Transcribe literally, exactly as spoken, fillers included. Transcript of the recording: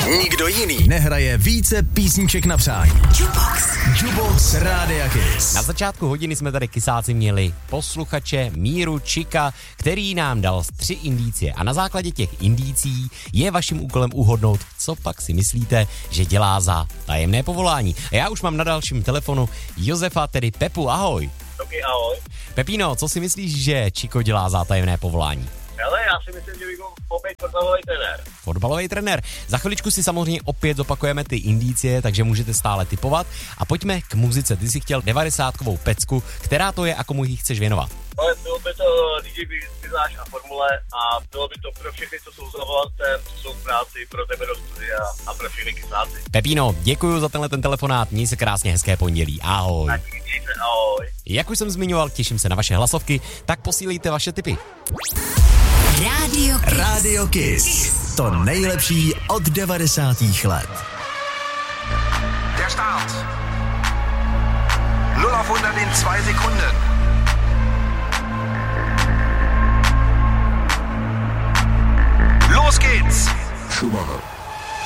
Nikdo jiný nehraje více písniček na přání. Jukebox. Jukebox Rádia Kiss. Na začátku hodiny jsme tady kysáci měli posluchače Míru Čika, který nám dal tři indicie. A na základě těch indicí je vaším úkolem uhodnout, co pak si myslíte, že dělá za tajemné povolání. A já už mám na dalším telefonu Josefa, tedy Pepu. Ahoj. Dobrý, ahoj. Pepino, co si myslíš, že Čiko dělá za tajemné povolání? Hele, já si myslím, že bych byl opět fotbalový trenér. Fotbalový trenér. Za chviličku si samozřejmě opět zopakujeme ty indicie, takže můžete stále tipovat. A pojďme k muzice. Ty jsi chtěl devadesátkovou pecku. Která to je a komu ji chceš věnovat? Ale bylo by to D J Bizáš a Formule a bylo by to pro všechny, co jsou za volantem, co jsou v práci, pro tebe do studia a pro všechny kysáci. Pepino, děkuji za tenhle ten telefonát. Měj se krásně, hezké pondělí. Ahoj. Tak mějte, ahoj. Jak už jsem zmiňoval, těším se na vaše hlasovky, tak posílejte vaše tipy. Radio Kiss. Radio Kiss. To nejlepší od devadesátých let. Der Start. null auf hundert in zwei Sekunden. Los geht's. Schumacher.